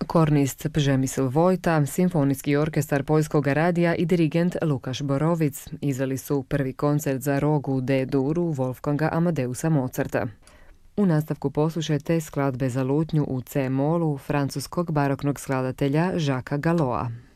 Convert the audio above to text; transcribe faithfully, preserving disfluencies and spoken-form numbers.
kornist Przemysl Vojta, simfonijski orkestar Poljskog radija i dirigent Lukaš Borovic izveli su prvi koncert za rogu D-duru Wolfganga Amadeusa Mozarta. U nastavku poslušajte skladbe za lutnju u C-molu francuskog baroknog skladatelja Jacquesa Galloa.